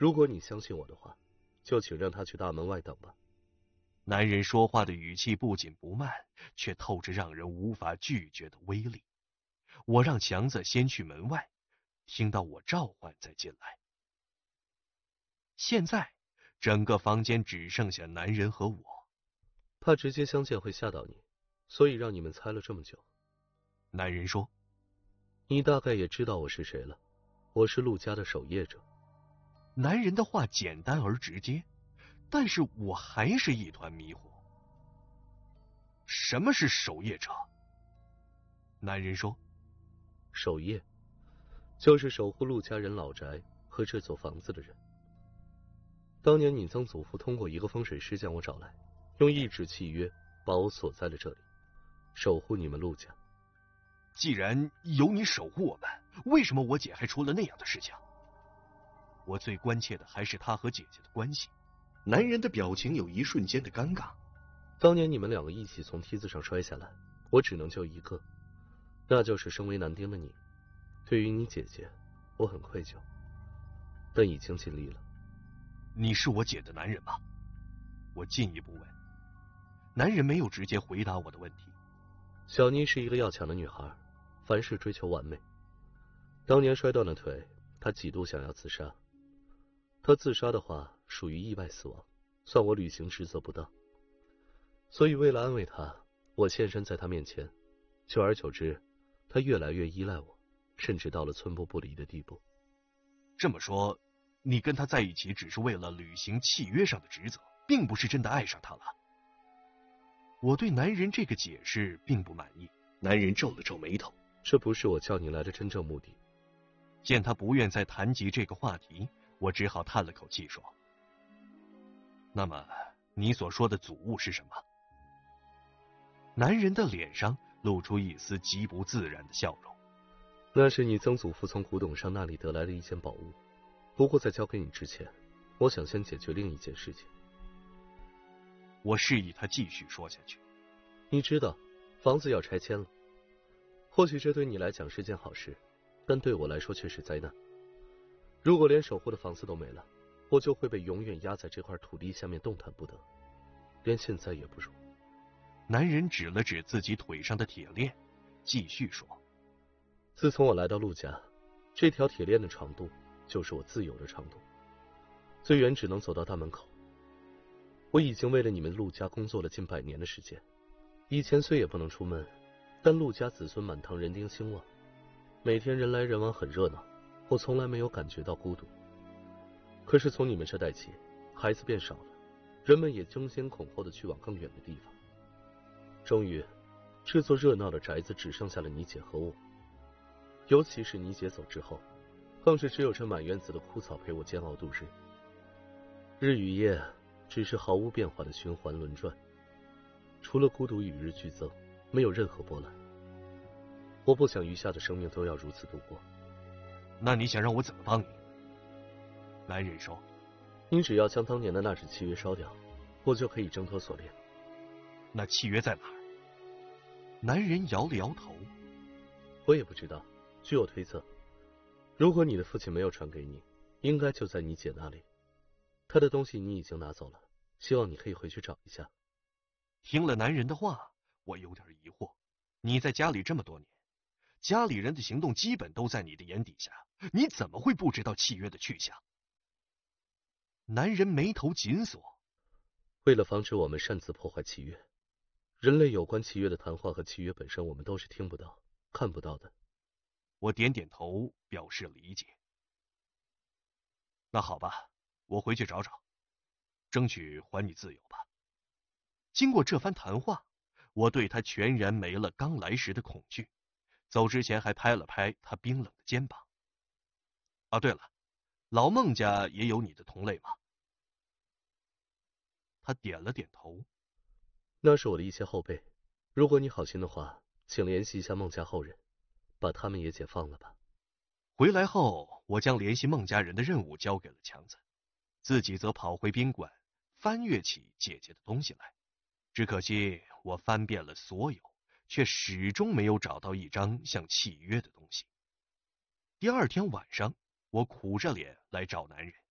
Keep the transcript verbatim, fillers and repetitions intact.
如果你相信我的话，就请让他去大门外等吧。 男人说话的语气不紧不慢，却透着让人无法拒绝的威力。我让强子先去门外，听到我召唤再进来。现在整个房间只剩下男人和我。 怕直接相见会吓到你，所以让你们猜了这么久。 男人说： 你大概也知道我是谁了，我是陆家的守夜者。 男人的话简单而直接，但是我还是一团迷糊。什么是守夜者？男人说： 守夜就是守护陆家人老宅和这座房子的人。当年你曾祖父通过一个风水师将我找来，用一纸契约把我锁在了这里，守护你们陆家。 既然有你守护我们，为什么我姐还出了那样的事情？我最关切的还是她和姐姐的关系。 男人的表情有一瞬间的尴尬。 当年你们两个一起从梯子上摔下来，我只能救一个，那就是身为男丁的你。对于你姐姐，我很愧疚，但已经尽力了。 你是我姐的男人吗？我进一步问。男人没有直接回答我的问题。 小妮是一个要强的女孩，凡事追求完美。当年摔断了腿，她几度想要自杀。她自杀的话属于意外死亡，算我履行职责不当。所以为了安慰她，我现身在她面前。久而久之，她越来越依赖我，甚至到了寸步不离的地步。 这么说，你跟他在一起只是为了履行契约上的职责，并不是真的爱上他了。我对男人这个解释并不满意。 男人皱了皱眉头， 这不是我叫你来的真正目的。 见他不愿再谈及这个话题，我只好叹了口气说：那么你所说的祖物是什么？男人的脸上露出一丝极不自然的笑容。 那是你曾祖父从古董商那里得来的一件宝物，不过在交给你之前，我想先解决另一件事情。 我示意他继续说下去。 你知道房子要拆迁了，或许这对你来讲是件好事，但对我来说却是灾难。如果连守护的房子都没了，我就会被永远压在这块土地下面动弹不得，连现在也不如。 男人指了指自己腿上的铁链，继续说： 自从我来到陆家，这条铁链的长度就是我自由的长度，最远只能走到大门口。我已经为了你们陆家工作了近百年的时间，以前虽也不能出门，但陆家子孙满堂，人丁兴旺，每天人来人往，很热闹，我从来没有感觉到孤独。可是从你们这代起，孩子变少了，人们也争先恐后的去往更远的地方。终于，这座热闹的宅子只剩下了你姐和我。尤其是你姐走之后，更是只有这满院子的枯草陪我煎熬度日。日与夜只是毫无变化的循环轮转，除了孤独与日俱增，没有任何波澜。我不想余下的生命都要如此度过。 那你想让我怎么帮你？男人说： 你只要将当年的那纸契约烧掉，我就可以挣脱锁链。 那契约在哪儿？男人摇了摇头。 我也不知道，据我推测，如果你的父亲没有传给你，应该就在你姐那里。他的东西你已经拿走了，希望你可以回去找一下。 听了男人的话，我有点疑惑。你在家里这么多年，家里人的行动基本都在你的眼底下，你怎么会不知道契约的去向？男人眉头紧锁。 为了防止我们擅自破坏契约，人类有关契约的谈话和契约本身我们都是听不到看不到的。 我点点头表示理解。那好吧，我回去找找，争取还你自由吧。经过这番谈话，我对他全然没了刚来时的恐惧，走之前还拍了拍他冰冷的肩膀。啊，对了，老孟家也有你的同类吗？他点了点头。 那是我的一些后辈，如果你好心的话，请联系一下孟家后人，把他们也解放了吧。 回来后，我将联系孟家人的任务交给了强子，自己则跑回宾馆，翻阅起姐姐的东西来。只可惜我翻遍了所有，却始终没有找到一张像契约的东西。第二天晚上，我苦着脸来找男人。